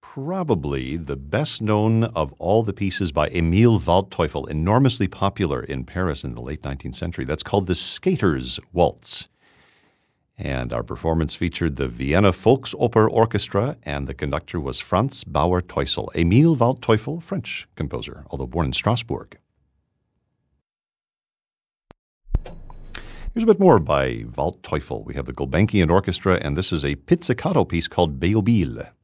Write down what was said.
probably the best known of all the pieces by Emil Waldteufel, enormously popular in Paris in the late 19th century. That's called the Skater's Waltz. And our performance featured the Vienna Volksoper Orchestra, and the conductor was Franz Bauer-Teusel. Emil Waldteufel, French composer, although born in Strasbourg. Here's a bit more by Waldteufel. We have the Gulbenkian Orchestra, and this is a pizzicato piece called Beobile.